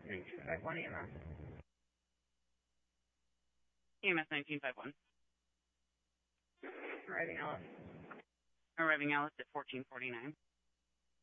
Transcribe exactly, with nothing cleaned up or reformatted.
nineteen fifty-one E M S. E M S nineteen fifty-one. Arriving Alice. Arriving Alice at fourteen forty-nine.